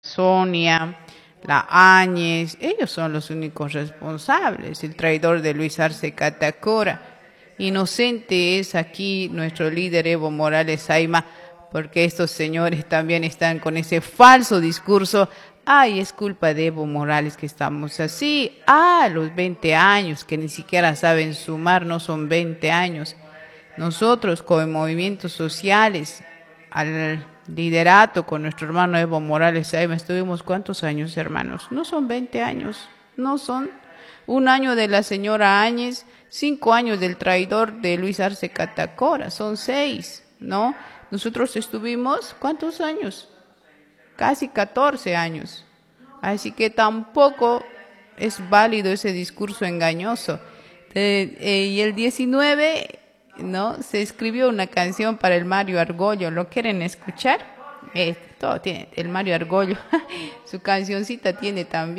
Sonia, la Áñez, ellos son los únicos responsables. El traidor de Luis Arce Catacora. Inocente es aquí nuestro líder Evo Morales Ayma, porque estos señores también están con ese falso discurso. Ay, es culpa de Evo Morales que estamos así. Ah, los 20 años, que ni siquiera saben sumar, no son 20 años. Nosotros, con movimientos sociales, al liderato con nuestro hermano Evo Morales Ayma, estuvimos ¿cuántos años, hermanos? No son 20 años, no son un año de la señora Áñez, 5 años del traidor de Luis Arce Catacora, son 6, ¿no? Nosotros estuvimos, ¿cuántos años? Casi 14 años. Así que tampoco es válido ese discurso engañoso. Y el 19, ¿no? Se escribió una canción para el Mario Argollo. ¿Lo quieren escuchar? Todo tiene, el Mario Argollo, su cancioncita tiene también.